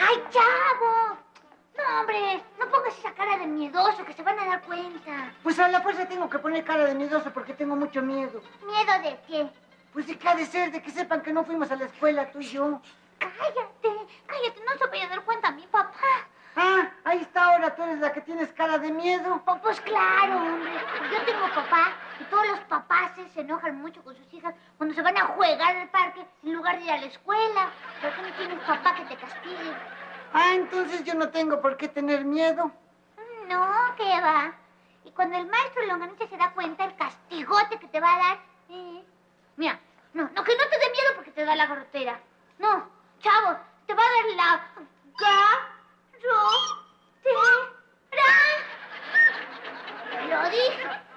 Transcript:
¡Ay, chavo! No, hombre, no pongas esa cara de miedoso, que se van a dar cuenta. Pues a la fuerza tengo que poner cara de miedoso porque tengo mucho miedo. ¿Miedo de qué? Pues sí que ha de ser, de que sepan que no fuimos a la escuela, tú y yo. Cállate, no se vaya a dar cuenta mi papá. Ah, ahí está ahora, tú eres la que tienes cara de miedo. Pues claro, hombre. Yo tengo papá y todos los papás se enojan mucho con sus hijas cuando se van a jugar al parque en lugar de ir a la escuela. ¿Por qué no tienes papá que te castigue? Ah, entonces yo no tengo por qué tener miedo. No, ¿qué va? Y cuando el maestro Longaniza se da cuenta el castigote que te va a dar... Mira, no, que no te dé miedo porque te da la garrotera. No, chavo, te va a dar la garrotera. Te lo dije.